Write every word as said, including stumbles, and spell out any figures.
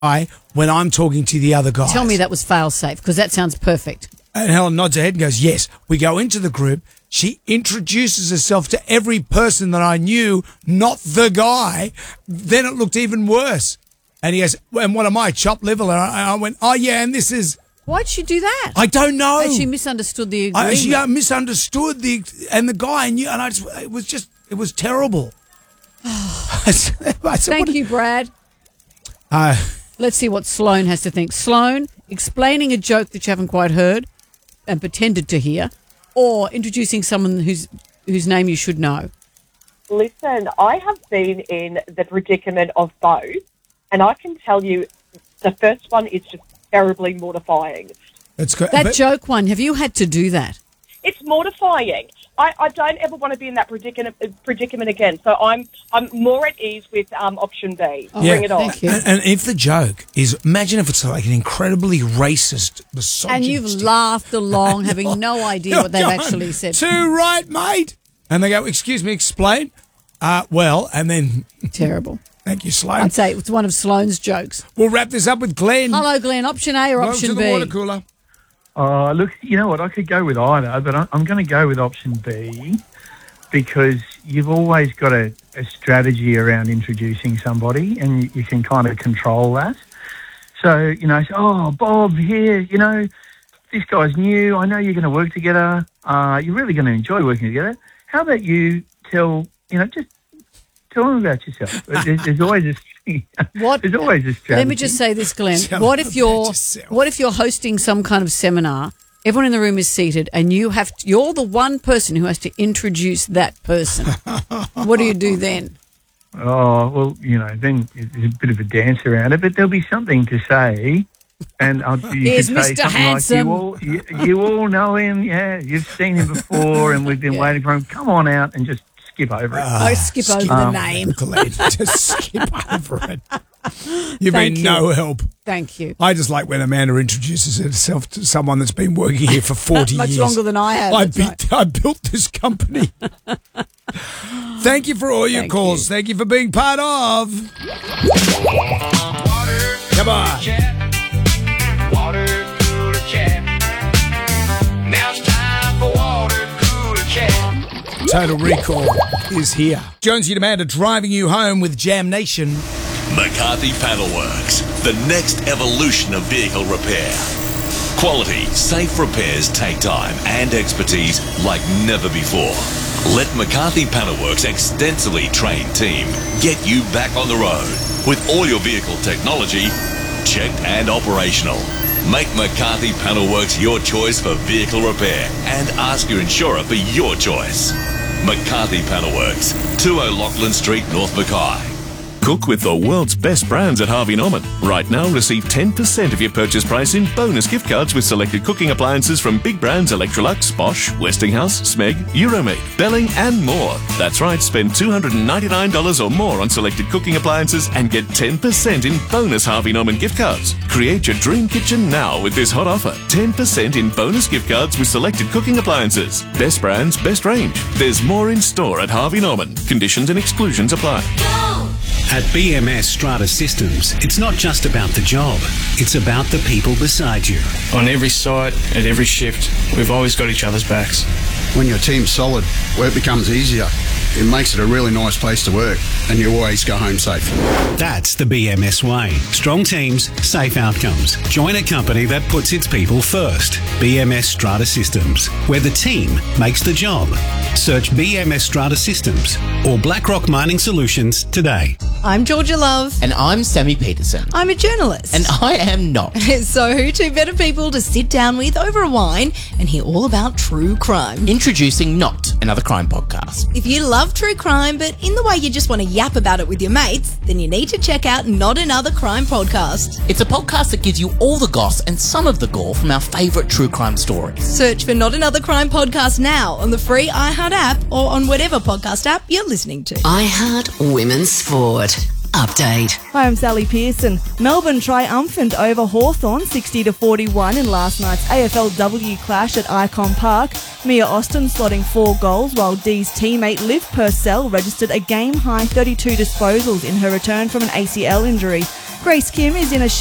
I when I'm talking to the other guys. Tell me that was fail-safe, because that sounds perfect. And Helen nods her head and goes, yes. We go into the group. She introduces herself to every person that I knew, not the guy. Then it looked even worse. And he goes, and what am I, chopped liver? And I, I went, oh, yeah, and this is... Why'd she do that? I don't know. But she misunderstood the agreement. I, she uh, misunderstood the... And the guy knew, and I just... It was just... It was terrible. I said, I said, Thank what you, Brad. Uh, Let's see what Sloane has to think. Sloane, explaining a joke that you haven't quite heard and pretended to hear, or introducing someone whose whose name you should know. Listen, I have been in the predicament of both, and I can tell you the first one is just terribly mortifying. That's good. That but, joke one, have you had to do that? It's mortifying. I, I don't ever want to be in that predicament predicament again. So I'm I'm more at ease with um, option B. Oh, Bring it on. Thank you. And, and if the joke is, imagine if it's like an incredibly racist, misogynist. And you've laughed along, having no idea what they've Going, actually said. Too right, mate. And they go, excuse me, explain. Uh, well, and then... Terrible. Thank you, Sloane. I'd say it's one of Sloane's jokes. We'll wrap this up with Glenn. Hello, Glenn. Option A or Welcome option to the B? water cooler. Uh, look, you know what? I could go with either, but I- I'm going to go with option B because you've always got a, a strategy around introducing somebody and you, you can kind of control that. So, you know, say, oh, Bob, here, you know, this guy's new. I know you're going to work together. Uh, you're really going to enjoy working together. How about you tell, you know, just tell them about yourself. There's, there's always a What? There's always a strategy. Let me just say this, Glenn. Tell What them if you're about yourself. what if you're hosting some kind of seminar? Everyone in the room is seated, and you have to, you're the one person who has to introduce that person. What do you do then? Oh, well, you know, then there's a bit of a dance around it, but there'll be something to say. And I'll, you Here's could say Mister something Handsome. like, you all, you, you all know him, yeah, you've seen him before, and we've been Yeah. waiting for him. Come on out and just skip over it. I skip over the um, name. Glenn, just skip over it. You've Thank been you. no help. Thank you. I just like when Amanda introduces herself to someone that's been working here for forty Much years. longer than I have. I, that's be- right. I built this company. Thank you for all your Thank calls. you. Thank you for being part of. Come on. Water cooler chat. Now it's time for water cooler chat. Total Recall is here. Jonesy and Amanda driving you home with Jam Nation. McCarthy Panelworks, the next evolution of vehicle repair. Quality, safe repairs take time and expertise like never before. Let McCarthy Panelworks' extensively trained team get you back on the road with all your vehicle technology checked and operational. Make McCarthy Panelworks your choice for vehicle repair and ask your insurer for your choice. McCarthy Panelworks, two O'Loughlin Street, North Mackay. Cook with the world's best brands at Harvey Norman. Right now, receive ten percent of your purchase price in bonus gift cards with selected cooking appliances from big brands Electrolux, Bosch, Westinghouse, Smeg, Euromaid, Belling, and more. That's right, spend two hundred ninety-nine dollars or more on selected cooking appliances and get ten percent in bonus Harvey Norman gift cards. Create your dream kitchen now with this hot offer. ten percent in bonus gift cards with selected cooking appliances. Best brands, best range. There's more in store at Harvey Norman. Conditions and exclusions apply. At B M S Strata Systems, it's not just about the job, it's about the people beside you. On every site, at every shift, we've always got each other's backs. When your team's solid, work becomes easier. It makes it a really nice place to work, and you always go home safe. That's the B M S way. Strong teams, safe outcomes. Join a company that puts its people first. B M S Strata Systems, where the team makes the job. Search B M S Strata Systems or BlackRock Mining Solutions today. I'm Georgia Love. And I'm Sammy Peterson. I'm a journalist. And I am not. So who two better people to sit down with over a wine and hear all about true crime? Introducing Not, another crime podcast. If you love true crime, but in the way you just want to yap about it with your mates, then you need to check out Not Another Crime Podcast. It's a podcast that gives you all the goss and some of the gore from our favourite true crime stories. Search for Not Another Crime Podcast now on the free iHeart app or on whatever podcast app you're listening to. iHeart Women's Sport. Update. Hi, I'm Sally Pearson. Melbourne triumphant over Hawthorn sixty to forty-one in last night's A F L W clash at Icon Park. Mia Austin slotting four goals while Dee's teammate Liv Purcell registered a game-high thirty-two disposals in her return from an A C L injury. Grace Kim is in a